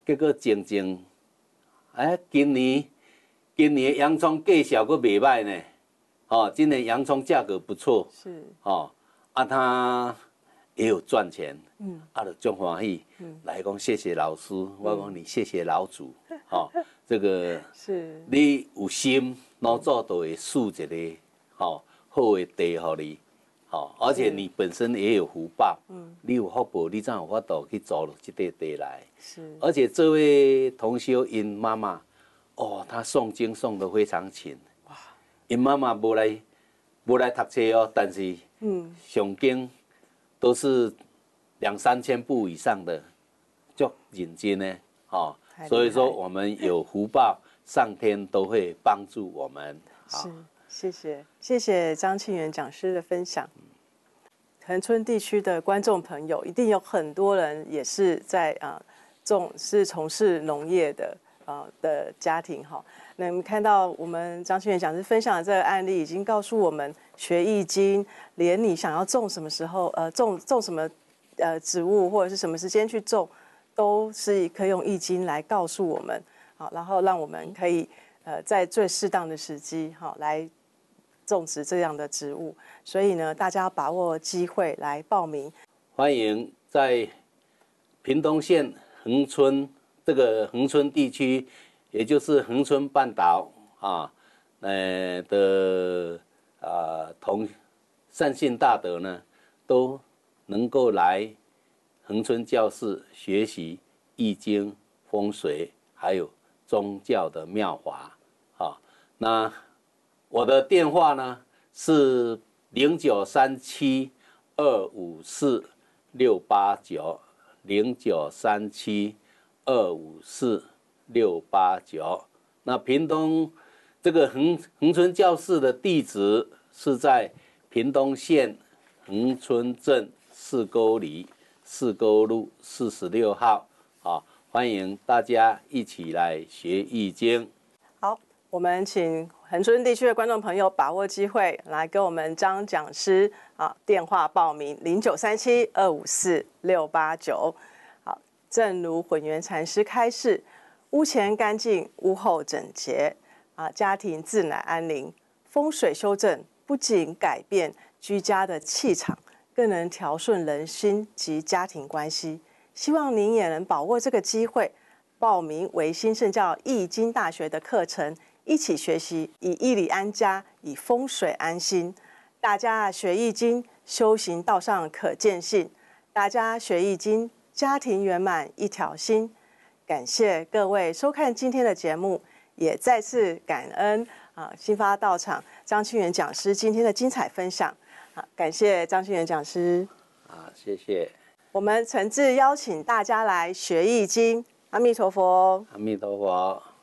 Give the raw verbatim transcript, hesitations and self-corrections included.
结果静静，哎，今年今年的洋葱价小个袂歹呢，哦，今年洋葱价格不错， 是， 哦，啊，他也有赚钱， 嗯， 啊，就真欢喜， 嗯， 来讲谢谢老师，我讲你谢谢老祖，哦，这个是， 你有心，老早都会赐一个，哦，好的地互你。哦，而且你本身也有福报，嗯，你有福报，你才有法度去走这块地来。 是， 而且这位同修因妈妈，哦，她诵经诵得非常勤。哇，因妈妈无来无来读册哦，但是嗯，诵经都是两三千部以上的，就认真呢。哦，所以说我们有福报，上天都会帮助我们。 是。谢谢，谢谢张庆元讲师的分享。恒春地区的观众朋友，一定有很多人也是在啊种是从事农业的啊的家庭哈。那我们看到我们张庆元讲师分享的这个案例，已经告诉我们学易经，连你想要种什么时候，呃，种种什么呃植物或者是什么时间去种，都是可以用易经来告诉我们，好，然后让我们可以呃在最适当的时机，好来种植这样的植物，所以呢，大家要把握机会来报名。 欢迎在屏东县恒春这个恒春地区，也就是恒春半岛啊，呃的啊同善信大德呢，都能够来恒春教室学习易经、风水，还有宗教的妙法啊。那我的电话呢是零九三七二五四六八九零九三七二五四六八九。那屏东这个恒恒春教室的地址是在屏东县恒春镇四沟里四沟路四十六号啊，欢迎大家一起来学易经。 好，我们请恒春地区的观众朋友把握机会来跟我们张讲师啊电话报名零九三七二五四六八九。好，正如混元禅师开示，屋前干净，屋后整洁啊，家庭自然安宁。风水修正不仅改变居家的气场，更能调顺人心及家庭关系。希望您也能把握这个机会，报名维新圣教易经大学的课程，一起学习以义理安家，以风水安心。大家学易经，修行道上可见性；大家学易经，家庭圆满一条心。感谢各位收看今天的节目，也再次感恩啊新发道场张庆元讲师今天的精彩分享。啊，感谢张庆元讲师。 啊，谢谢。 我们诚挚邀请大家来学易经。阿弥陀佛。 阿弥陀佛。